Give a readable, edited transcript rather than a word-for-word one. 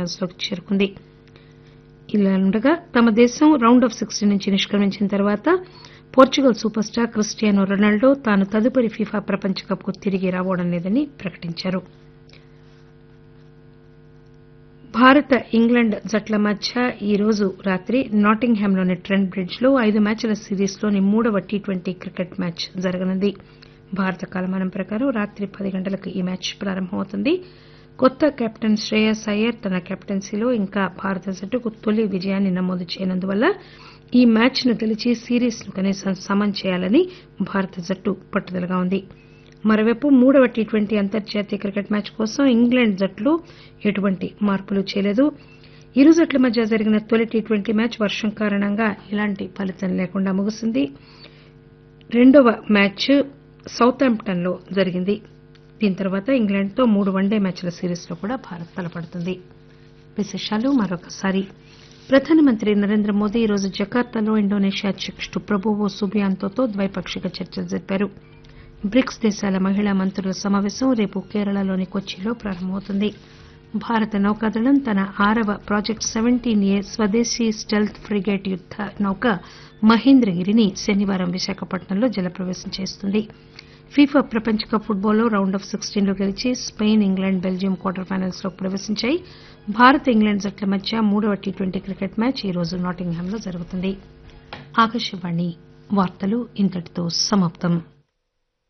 Finals లోకి చేరుకుంది. ఇలా ఉండగా తమ దేశం రౌండ్ ఆఫ్ 16 నుంచి నిష్క్రమించిన తర్వాత Portugal super star Cristiano Ronaldo తాను తదుపరి ఫీఫా ప్రపంచ కప్ కు తిరిగి రాబోవడం లేదని ప్రకటించారు. భారత్ ఇంగ్లండ్ జట్ల మధ్య ఈ రోజు రాత్రి నాటింగ్హామ్లోని ట్రెంట్ బ్రిడ్జ్ లో 5 మ్యాచ్ల సిరీస్లోని 3వ టీ20 క్రికెట్ మ్యాచ్ జరగనుంది. భారత కాలమానం ప్రకారం రాత్రి 10 గంటలకు ఈ మ్యాచ్ ప్రారంభమవుతుంది. కొత్త కెప్టెన్ శ్రేయస్ అయ్యర్ తన కెప్టెన్సీలో ఇంకా భారత జట్టుకు తొలి విజయాన్ని నమోదు చేయనందువల్ల ఈ మ్యాచ్ ను గెలిచి సిరీస్ ను కనీసం సమన్ చేయాలని భారత జట్టు పట్టుదలగా ఉంది. మరోవైపు 3వ టీ20 అంతర్జాతీయ క్రికెట్ మ్యాచ్ కోసం ఇంగ్లండ్ జట్లు ఎటువంటి మార్పులు చేయలేదు. ఇరు జట్ల మధ్య జరిగిన తొలి టీ20 మ్యాచ్ వర్షం కారణంగా ఎలాంటి ఫలితం లేకుండా ముగిసింది. రెండవ మ్యాచ్ సౌతాంప్టన్ లో జరిగింది. దీని తర్వాత ఇంగ్లండ్ తో 3 వన్డే మ్యాచ్ల సిరీస్ లో కూడా భారత్ తలపడుతుంది. విశేషాలు మరొకసారి. ప్రధానమంత్రి నరేంద్ర మోదీ ఈరోజు జకార్తాలో ఇండోనేషియా అధ్యకుడు ప్రభువో సుబియాంతోతో ద్వైపాక్షిక చర్చలు జరిపారు. బ్రిక్స్ దేశాల మహిళా మంత్రుల సమావేశం రేపు కేరళలోని కొచ్చిలో ప్రారంభమవుతుంది. భారత నౌకాదళం తన 6వ ప్రాజెక్ట్ 17A స్వదేశీ స్టెల్త్ ఫ్రిగేట్ యుద్ద నౌక మహేంద్రగిరిని శనివారం విశాఖపట్నంలో జలప్రవేశం చేస్తుంది. ఫీఫా ప్రపంచ కప్ ఫుట్బాల్లో రౌండ్ ఆఫ్ 16 లో గెలిచి Spain, England, Belgium quarter finals లోకి ప్రవేశించాయి. భారత్ ఇంగ్లండ్ జట్ల మధ్య 3వ టీ20 క్రికెట్ మ్యాచ్ ఈ రోజు నాటింగ్హామ్ లో జరుగుతుంది. ఆకాశవాణి వార్తలు ఇంతటితో సమాప్తం.